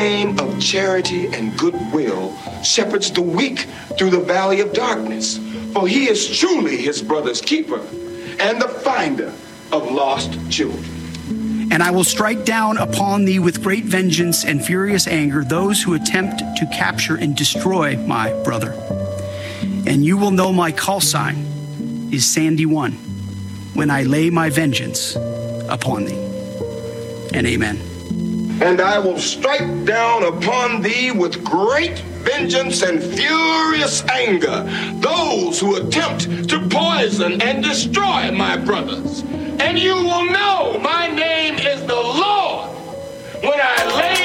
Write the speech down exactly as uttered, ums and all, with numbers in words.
name of charity and goodwill shepherds the weak through the valley of darkness. For he is truly his brother's keeper and the finder of lost children. And I will strike down upon thee with great vengeance and furious anger those who attempt to capture and destroy my brother. And you will know my call sign is Sandy One when I lay my vengeance upon thee. And amen. And I will strike down upon thee with great vengeance and furious anger those who attempt to poison and destroy my brothers. And you will know my name is the Lord when I lay